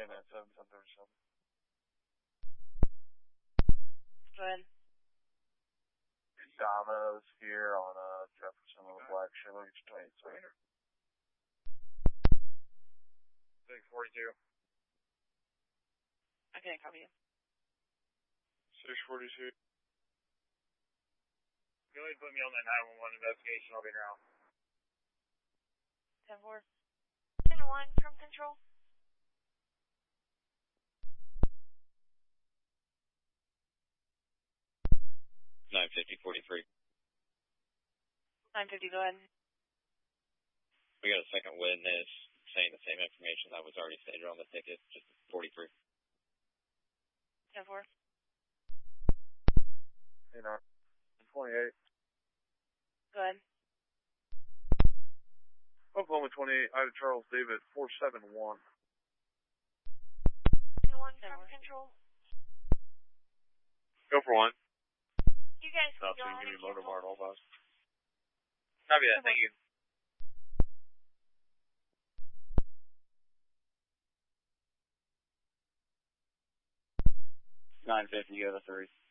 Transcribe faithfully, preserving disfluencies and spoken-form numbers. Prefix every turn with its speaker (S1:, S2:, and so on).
S1: J nine seven, ten thirty-seven.
S2: Go ahead.
S1: Domino's here on uh, Jefferson with a black Chevy, it's twenty-eight three. six forty-two.
S2: I can't copy you.
S1: six forty-two. You only put me on that nine one one investigation, I'll be around.
S2: ten four.
S3: ten one from control.
S4: nine fifty forty-three.
S2: nine fifty, go ahead.
S4: We got a second witness saying the same information that was already stated on the ticket, just forty-three.
S2: ten four.
S1: You know, twenty-eight.
S2: Go ahead.
S1: Oklahoma twenty-eight, Ida Charles David, four seven one.
S3: ten one from control.
S1: Go for one.
S3: You guys can
S1: Stop,
S3: go
S1: so you
S3: ahead
S1: give me
S3: and
S1: motor
S3: cancel.
S1: mart all bus. Copy that, thank you. nine fifty, go to three.